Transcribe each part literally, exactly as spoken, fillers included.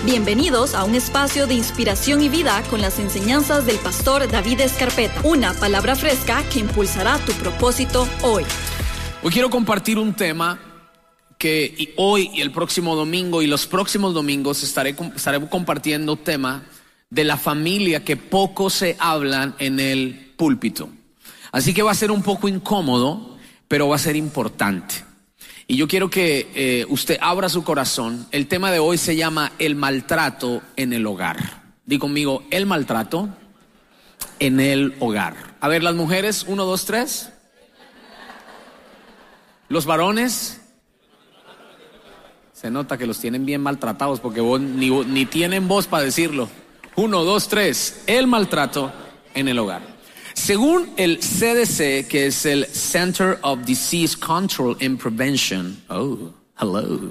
Bienvenidos a un espacio de inspiración y vida con las enseñanzas del pastor David Escarpeta. Una palabra fresca que impulsará tu propósito hoy. Hoy quiero compartir un tema que hoy y el próximo domingo y los próximos domingos estaré, estaré compartiendo tema de la familia que poco se hablan en el púlpito. Así que va a ser un poco incómodo, pero va a ser importante. Y yo quiero que eh, usted abra su corazón. El tema de hoy se llama el maltrato en el hogar. Di conmigo, el maltrato en el hogar. A ver, las mujeres, uno, dos, tres. Los varones. Se nota que los tienen bien maltratados porque vos, ni, ni tienen voz para decirlo. Uno, dos, tres. El maltrato en el hogar. Según el C D C, que es el Center of Disease Control and Prevention, oh, hello.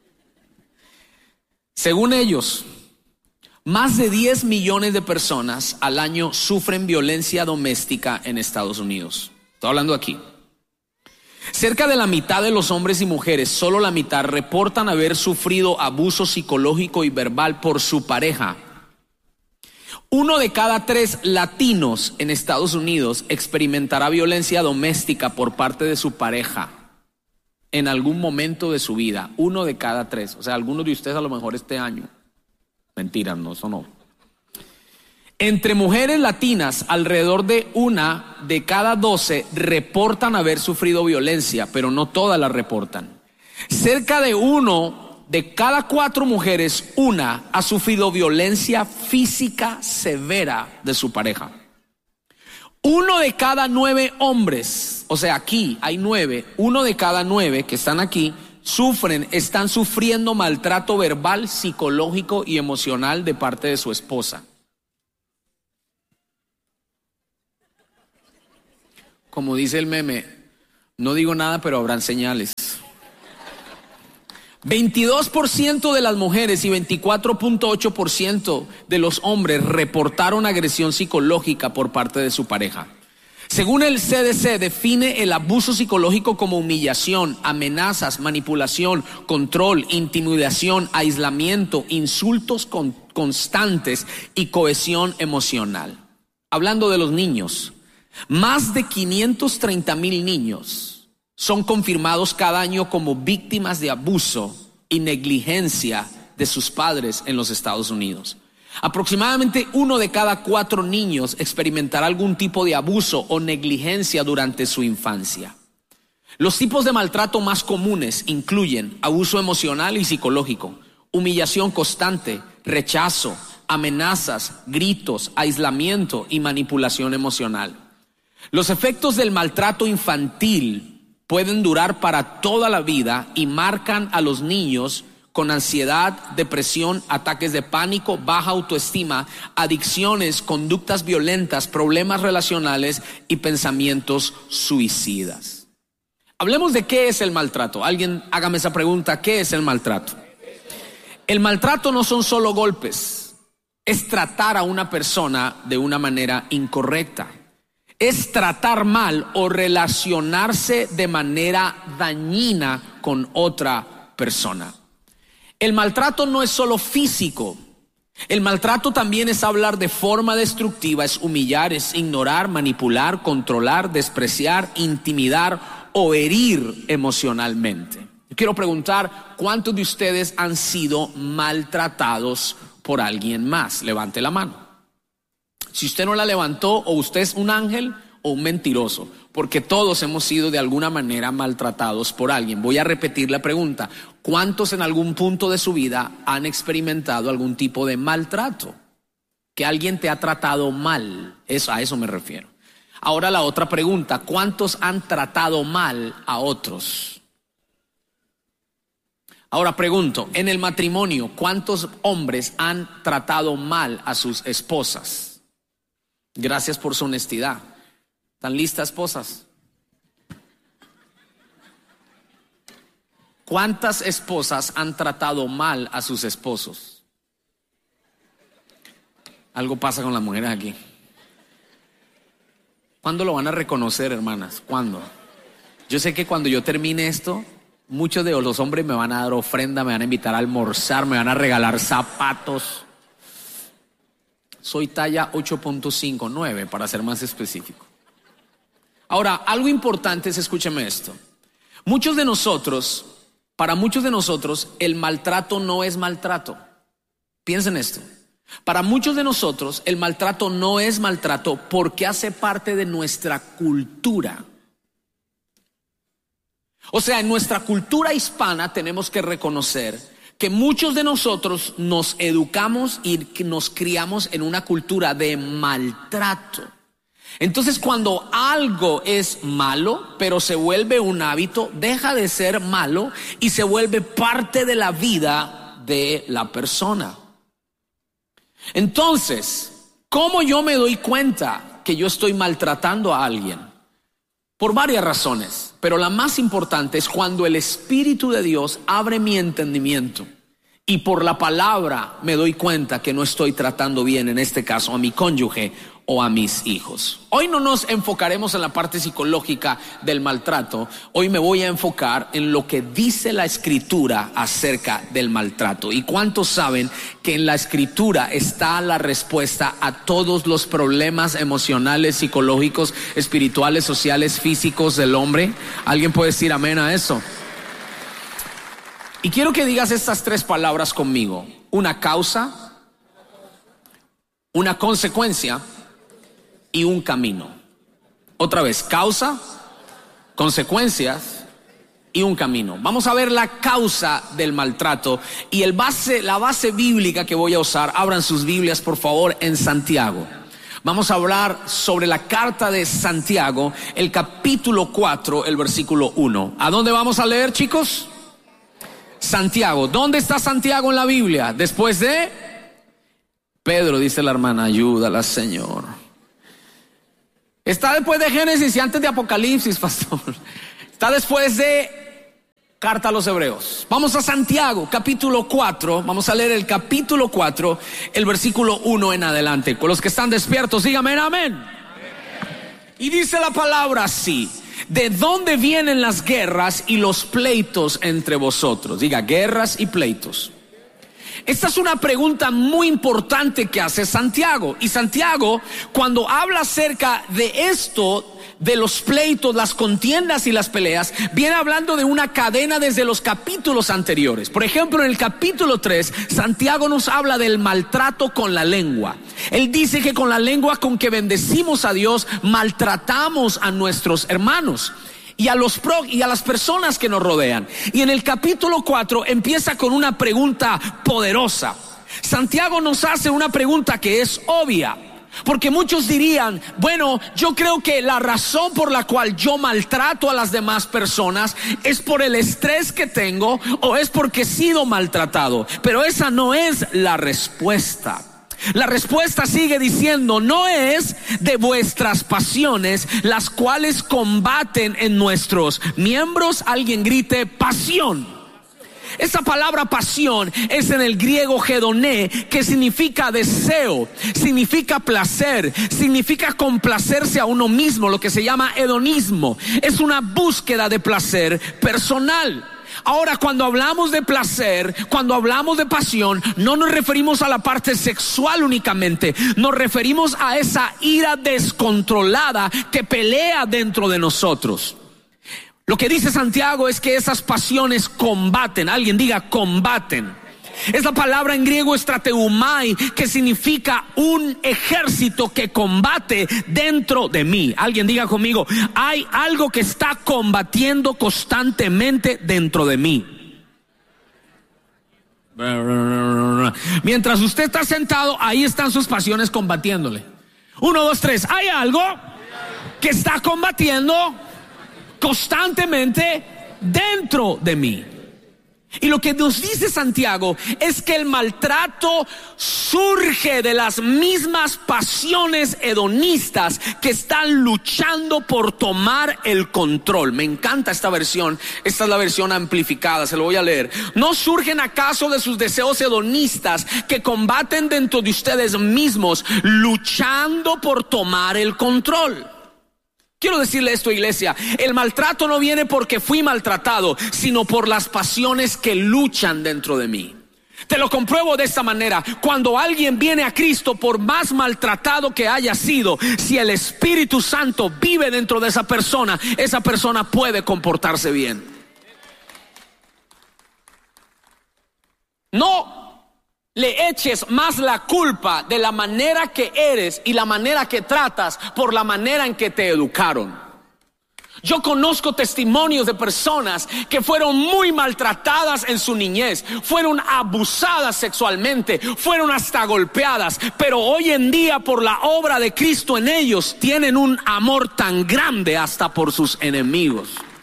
Según ellos, más de diez millones de personas al año sufren violencia doméstica en Estados Unidos. Estoy hablando aquí. Cerca de la mitad de los hombres y mujeres, solo la mitad, reportan haber sufrido abuso psicológico y verbal por su pareja. Uno de cada tres latinos en Estados Unidos experimentará violencia doméstica por parte de su pareja en algún momento de su vida. Uno de cada tres. O sea, algunos de ustedes a lo mejor este año. Mentira, no, eso no. Entre mujeres latinas, alrededor de una de cada doce reportan haber sufrido violencia, pero no todas la reportan. Cerca de uno de cada cuatro mujeres, una ha sufrido violencia física severa de su pareja. Uno de cada nueve hombres, o sea, aquí hay nueve, uno de cada nueve que están aquí, sufren, están sufriendo maltrato verbal, psicológico y emocional de parte de su esposa. Como dice el meme, no digo nada, pero habrán señales. veintidós por ciento de las mujeres y veinticuatro punto ocho por ciento de los hombres reportaron agresión psicológica por parte de su pareja. Según el C D C, define el abuso psicológico como humillación, amenazas, manipulación, control, intimidación, aislamiento, insultos con, constantes y cohesión emocional. Hablando de los niños, más de quinientos treinta mil niños son confirmados cada año como víctimas de abuso y negligencia de sus padres en los Estados Unidos. Aproximadamente uno de cada cuatro niños experimentará algún tipo de abuso o negligencia durante su infancia. Los tipos de maltrato más comunes incluyen abuso emocional y psicológico, humillación constante, rechazo, amenazas, gritos, aislamiento y manipulación emocional. Los efectos del maltrato infantil pueden durar para toda la vida y marcan a los niños con ansiedad, depresión, ataques de pánico, baja autoestima, adicciones, conductas violentas, problemas relacionales y pensamientos suicidas. Hablemos de qué es el maltrato. Alguien hágame esa pregunta, ¿qué es el maltrato? El maltrato no son solo golpes, es tratar a una persona de una manera incorrecta. Es tratar mal o relacionarse de manera dañina con otra persona. El maltrato no es solo físico. El maltrato también es hablar de forma destructiva, es humillar, es ignorar, manipular, controlar, despreciar, intimidar o herir emocionalmente. Yo quiero preguntar, ¿cuántos de ustedes han sido maltratados por alguien más? Levante la mano. Si usted no la levantó, o usted es un ángel o un mentiroso, porque todos hemos sido de alguna manera maltratados por alguien. Voy a repetir la pregunta: ¿cuántos en algún punto de su vida han experimentado algún tipo de maltrato? Que alguien te ha tratado mal, eso, a eso me refiero. Ahora la otra pregunta: ¿cuántos han tratado mal a otros? Ahora pregunto, en el matrimonio, ¿cuántos hombres han tratado mal a sus esposas? Gracias por su honestidad. ¿Están listas, esposas? ¿Cuántas esposas han tratado mal a sus esposos? Algo pasa con las mujeres aquí. ¿Cuándo lo van a reconocer, hermanas? ¿Cuándo? Yo sé que cuando yo termine esto, Muchos de los hombres me van a dar ofrenda, me van a invitar a almorzar, me van a regalar zapatos. Soy talla ocho punto cinco, nueve para ser más específico. Ahora, algo importante es, escúcheme esto. Muchos de nosotros, para muchos de nosotros, el maltrato no es maltrato. Piensen esto. Para muchos de nosotros, el maltrato no es maltrato porque hace parte de nuestra cultura. O sea, en nuestra cultura hispana tenemos que reconocer que muchos de nosotros nos educamos y nos criamos en una cultura de maltrato. Entonces, cuando algo es malo, pero se vuelve un hábito, deja de ser malo y se vuelve parte de la vida de la persona. Entonces, ¿cómo yo me doy cuenta que yo estoy maltratando a alguien? Por varias razones, pero la más importante es cuando el Espíritu de Dios abre mi entendimiento y por la palabra me doy cuenta que no estoy tratando bien, en este caso a mi cónyuge o a mis hijos. Hoy no nos enfocaremos en la parte psicológica del maltrato. Hoy me voy a enfocar en lo que dice la Escritura acerca del maltrato. ¿Y cuántos saben que en la Escritura está la respuesta a todos los problemas emocionales, psicológicos, espirituales, sociales, físicos del hombre? ¿Alguien puede decir amén a eso? Y quiero que digas estas tres palabras conmigo: una causa, una consecuencia y un camino. Otra vez, causa, consecuencias y un camino. Vamos a ver la causa del maltrato y el base, la base bíblica que voy a usar. Abran sus Biblias, por favor, en Santiago. Vamos a hablar sobre la carta de Santiago, el capítulo cuatro, el versículo uno. ¿A dónde vamos a leer, chicos? Santiago. ¿Dónde está Santiago en la Biblia? Después de Pedro, dice la hermana. Ayúdala, Señor. Está después de Génesis y antes de Apocalipsis, pastor. Está después de Carta a los Hebreos. Vamos a Santiago, capítulo cuatro. Vamos a leer el capítulo cuatro, el versículo uno en adelante. Con los que están despiertos, dígame amén. Amén. Y dice la palabra así: ¿de dónde vienen las guerras y los pleitos entre vosotros? Diga, guerras y pleitos. Esta es una pregunta muy importante que hace Santiago. Y Santiago, cuando habla acerca de esto, de los pleitos, las contiendas y las peleas, viene hablando de una cadena desde los capítulos anteriores. Por ejemplo, en el capítulo tres, Santiago nos habla del maltrato con la lengua. Él dice que con la lengua con que bendecimos a Dios, maltratamos a nuestros hermanos y a los pro, y a las personas que nos rodean. Y en el capítulo cuatro empieza con una pregunta poderosa. Santiago nos hace una pregunta que es obvia, porque muchos dirían: bueno, yo creo que la razón por la cual yo maltrato a las demás personas es por el estrés que tengo o es porque he sido maltratado. Pero esa no es la respuesta. La respuesta sigue diciendo: no es de vuestras pasiones las cuales combaten en nuestros miembros. Alguien grite pasión. Esa palabra pasión es en el griego hedoné, que significa deseo, significa placer, significa complacerse a uno mismo, lo que se llama hedonismo. Es una búsqueda de placer personal. Ahora, cuando hablamos de placer, cuando hablamos de pasión, no nos referimos a la parte sexual únicamente. Nos referimos a esa ira descontrolada que pelea dentro de nosotros. Lo que dice Santiago es que esas pasiones combaten. Alguien diga combaten. Es la palabra en griego estrateumai, que significa un ejército que combate dentro de mí. Alguien diga conmigo: hay algo que está combatiendo constantemente dentro de mí. Mientras usted está sentado, ahí están sus pasiones combatiéndole. Uno, dos, tres. Hay algo que está combatiendo constantemente dentro de mí. Y lo que nos dice Santiago es que el maltrato surge de las mismas pasiones hedonistas que están luchando por tomar el control. Me encanta esta versión. Esta es la versión amplificada, se lo voy a leer. ¿No surgen acaso de sus deseos hedonistas que combaten dentro de ustedes mismos, luchando por tomar el control? Quiero decirle esto, iglesia, el maltrato no viene porque fui maltratado, sino por las pasiones que luchan dentro de mí. Te lo compruebo de esta manera: cuando alguien viene a Cristo, por más maltratado que haya sido, si el Espíritu Santo vive dentro de esa persona, esa persona puede comportarse bien. No le eches más la culpa de la manera que eres y la manera que tratas por la manera en que te educaron. Yo conozco testimonios de personas que fueron muy maltratadas en su niñez, fueron abusadas sexualmente, fueron hasta golpeadas, pero hoy en día, por la obra de Cristo en ellos, tienen un amor tan grande hasta por sus enemigos.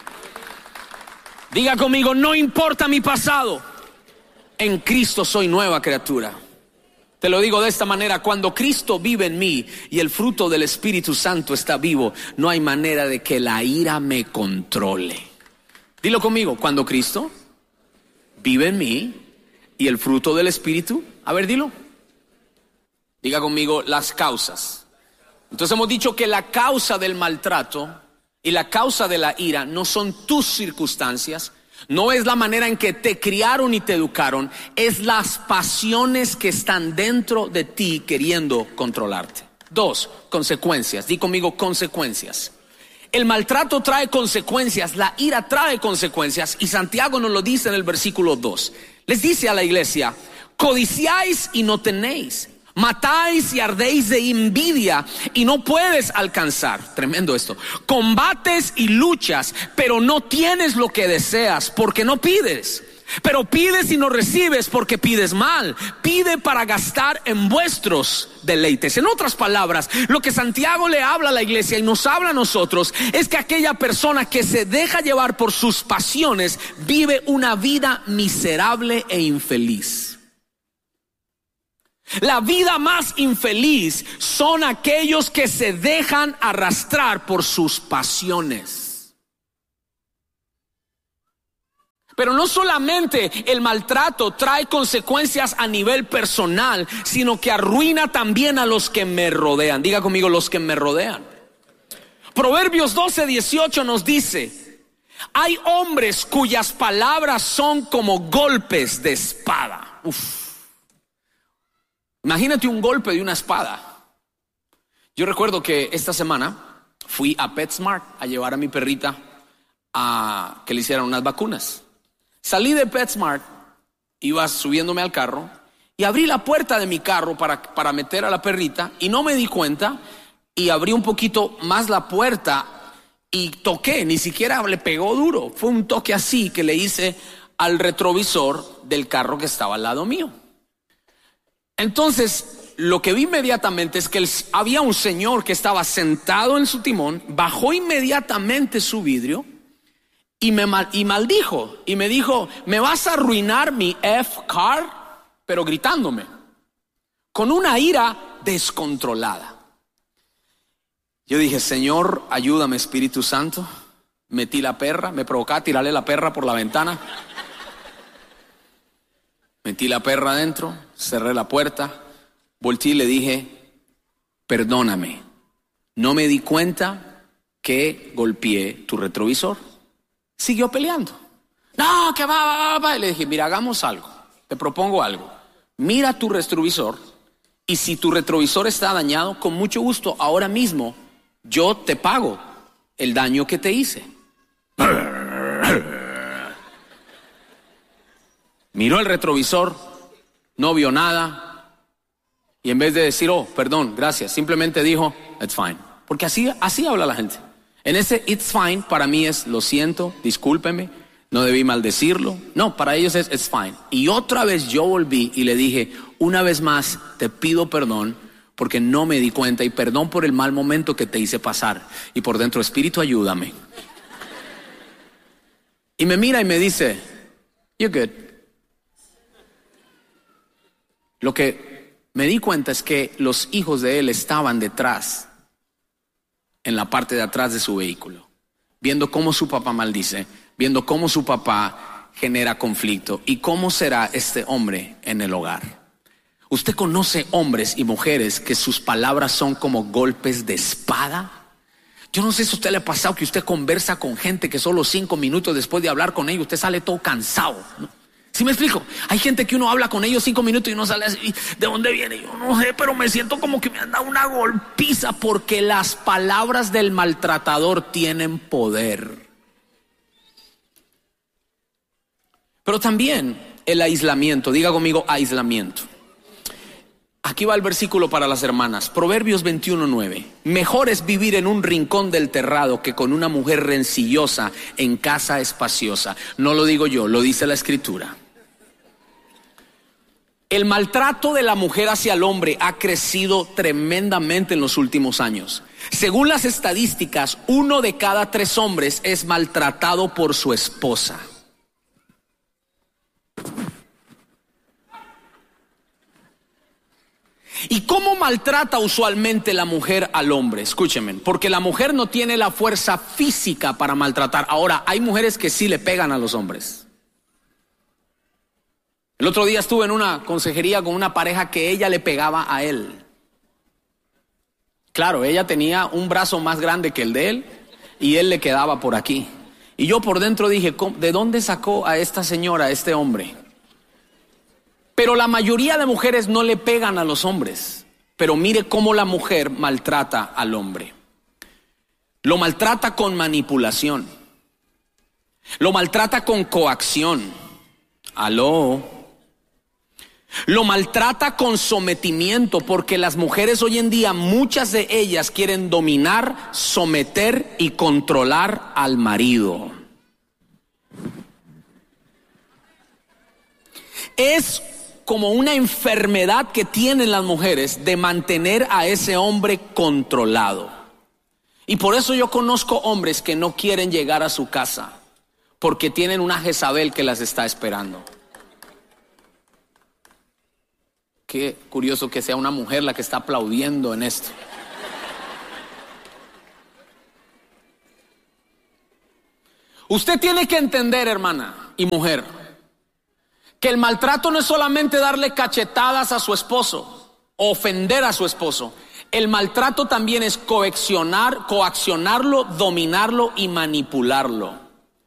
Diga conmigo: no importa mi pasado, en Cristo soy nueva criatura. Te lo digo de esta manera: cuando Cristo vive en mí y el fruto del Espíritu Santo está vivo, no hay manera de que la ira me controle. Dilo conmigo: cuando Cristo vive en mí y el fruto del Espíritu. A ver, dilo. Diga conmigo: las causas. Entonces hemos dicho que la causa del maltrato y la causa de la ira no son tus circunstancias, no es la manera en que te criaron y te educaron, es las pasiones que están dentro de ti queriendo controlarte. Dos, consecuencias. Di conmigo: consecuencias. El maltrato trae consecuencias, la ira trae consecuencias, y Santiago nos lo dice en el versículo dos. Les dice a la iglesia: codiciáis y no tenéis, matáis y ardéis de envidia y no puedes alcanzar. Tremendo esto. Combates y luchas, pero no tienes lo que deseas, porque no pides. Pero pides y no recibes, porque pides mal. Pide para gastar en vuestros deleites. En otras palabras, lo que Santiago le habla a la iglesia y nos habla a nosotros es que aquella persona que se deja llevar por sus pasiones vive una vida miserable e infeliz. La vida más infeliz son aquellos que se dejan arrastrar por sus pasiones. Pero no solamente el maltrato trae consecuencias a nivel personal, sino que arruina también a los que me rodean. Diga conmigo: los que me rodean. Proverbios doce dieciocho nos dice: hay hombres cuyas palabras son como golpes de espada. Uf. Imagínate un golpe de una espada. Yo recuerdo que esta semana fui a PetSmart a llevar a mi perrita a que le hicieran unas vacunas. Salí de PetSmart, iba subiéndome al carro y abrí la puerta de mi carro para, para meter a la perrita, y no me di cuenta y abrí un poquito más la puerta y toqué, ni siquiera le pegó duro. Fue un toque así que le hice al retrovisor del carro que estaba al lado mío. Entonces, lo que vi inmediatamente es que el, había un señor que estaba sentado en su timón, bajó inmediatamente su vidrio y me mal, y maldijo y me dijo: me vas a arruinar mi F-Car, pero gritándome, con una ira descontrolada. Yo dije: Señor, ayúdame, Espíritu Santo. Metí la perra, me provocaba tirarle la perra por la ventana. Metí la perra adentro, cerré la puerta, volteé y le dije: perdóname, no me di cuenta que golpeé tu retrovisor. Siguió peleando. No, que va, va, va, va. Y le dije: mira, hagamos algo, te propongo algo. Mira tu retrovisor, y si tu retrovisor está dañado, con mucho gusto, ahora mismo yo te pago el daño que te hice. Miró el retrovisor, no vio nada, y en vez de decir: oh, perdón, gracias, simplemente dijo: it's fine. Porque así, así habla la gente. En ese it's fine para mí es: lo siento, discúlpeme, no debí maldecirlo. No, para ellos es it's fine. Y otra vez yo volví y le dije: una vez más te pido perdón porque no me di cuenta, y perdón por el mal momento que te hice pasar. Y por dentro: Espíritu, ayúdame. Y me mira y me dice: you're good. Lo que me di cuenta es que los hijos de él estaban detrás, en la parte de atrás de su vehículo, viendo cómo su papá maldice, viendo cómo su papá genera conflicto y cómo será este hombre en el hogar. ¿Usted conoce hombres y mujeres que sus palabras son como golpes de espada? Yo no sé si a usted le ha pasado que usted conversa con gente que solo cinco minutos después de hablar con ellos usted sale todo cansado, ¿no? ¿Sí me explico? Hay gente que uno habla con ellos cinco minutos y uno sale así, ¿de dónde viene? Yo no sé, pero me siento como que me han dado una golpiza, porque las palabras del maltratador tienen poder. Pero también el aislamiento, diga conmigo aislamiento. Aquí va el versículo para las hermanas, Proverbios veintiuno nueve. Mejor es vivir en un rincón del terrado que con una mujer rencillosa en casa espaciosa. No lo digo yo, lo dice la Escritura. El maltrato de la mujer hacia el hombre ha crecido tremendamente en los últimos años. Según las estadísticas, uno de cada tres hombres es maltratado por su esposa. ¿Y cómo maltrata usualmente la mujer al hombre? Escúchenme, porque la mujer no tiene la fuerza física para maltratar. Ahora, hay mujeres que sí le pegan a los hombres. El otro día estuve en una consejería con una pareja que ella le pegaba a él. Claro, ella tenía un brazo más grande que el de él y él le quedaba por aquí. Y yo por dentro dije, ¿de dónde sacó a esta señora, a este hombre? Pero la mayoría de mujeres no le pegan a los hombres. Pero mire cómo la mujer maltrata al hombre. Lo maltrata con manipulación. Lo maltrata con coacción. Aló. Lo maltrata con sometimiento, porque las mujeres hoy en día, muchas de ellas quieren dominar, someter y controlar al marido. Es como una enfermedad que tienen las mujeres de mantener a ese hombre controlado. Y por eso yo conozco hombres que no quieren llegar a su casa, porque tienen una Jezabel que las está esperando. Qué curioso que sea una mujer la que está aplaudiendo en esto. Usted tiene que entender, hermana y mujer, que el maltrato no es solamente darle cachetadas a su esposo, ofender a su esposo. El maltrato también es coaccionar, coaccionarlo, dominarlo y manipularlo.